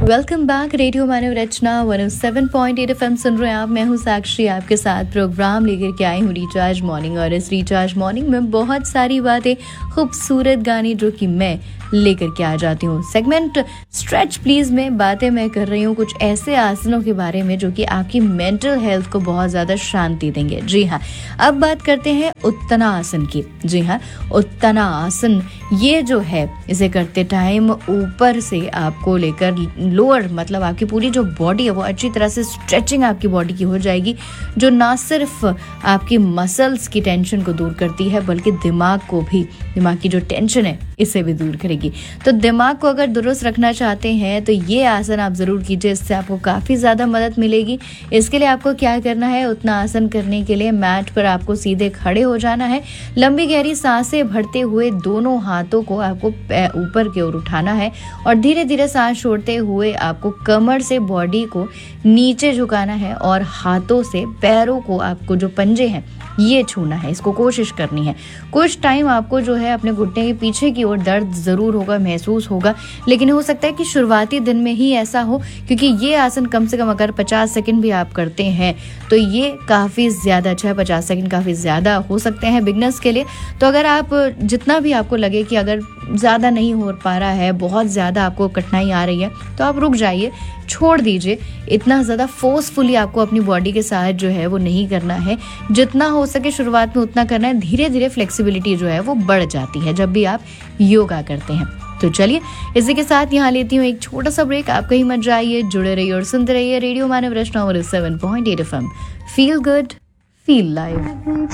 Welcome back. Radio मानव रचना 107.8 FM सुन रहे हैं आप। मैं हूं साक्षी, आपके साथ प्रोग्राम लेकर के आई हूं रिचार्ज मॉर्निंग। और इस रिचार्ज मॉर्निंग में बहुत सारी बातें, खूबसूरत गाने जो कि मैं लेकर के आ जाती हूँ। सेगमेंट स्ट्रेच प्लीज में बातें मैं कर रही हूँ कुछ ऐसे आसनों के बारे में जो कि आपकी मेंटल हेल्थ को बहुत ज्यादा शांति देंगे। जी हाँ, अब बात करते हैं उत्तना आसन की। जी हाँ, उत्तना आसन ये जो है, इसे करते टाइम ऊपर से आपको लेकर लोअर, मतलब आपकी पूरी जो बॉडी है वो अच्छी तरह से स्ट्रेचिंग आपकी बॉडी की हो जाएगी, जो ना सिर्फ आपकी मसल्स की टेंशन को दूर करती है बल्कि दिमाग को भी, दिमाग की जो टेंशन है इसे भी दूर करेगी। तो दिमाग को अगर दुरुस्त रखना चाहते हैं तो ये आसन आप जरूर कीजिए, इससे आपको काफी ज्यादा मदद मिलेगी। इसके लिए आपको क्या करना है, उतना आसन करने के लिए मैट पर आपको सीधे खड़े हो जाना है। लंबी गहरी सांसें भरते हुए दोनों हाथों को आपको ऊपर की ओर उठाना है और धीरे धीरे सांस छोड़ते हुए आपको कमर से बॉडी को नीचे झुकाना है और हाथों से पैरों को, आपको जो पंजे हैं ये छूना है। इसको कोशिश करनी है। कुछ टाइम आपको जो है अपने घुटने के पीछे की ओर दर्द जरूर होगा, महसूस होगा, लेकिन हो सकता है कि शुरुआती दिन में ही ऐसा हो, क्योंकि ये आसन कम से कम अगर 50 सेकंड भी आप करते हैं तो ये काफी ज्यादा अच्छा है। 50 सेकंड काफी ज्यादा हो सकते हैं बिगनर्स के लिए। तो अगर आप जितना भी आपको लगे कि अगर ज्यादा नहीं हो पा रहा है, बहुत ज्यादा आपको कठिनाई आ रही है, तो आप रुक जाइए, छोड़ दीजिए। इतना ज्यादा फोर्सफुली आपको अपनी बॉडी के साथ जो है वो नहीं करना है। जितना हो सके शुरुआत में उतना करना है। धीरे धीरे फ्लेक्सिबिलिटी जो है वो बढ़ जाती है जब भी आप योगा करते हैं। तो चलिए, इसी के साथ यहाँ लेती हूँ एक छोटा सा ब्रेक। आप कहीं मत जाइए, जुड़े रहिए और सुनते रहिए रेडियो मानव रचना 107.8 FM। Feel good, feel live.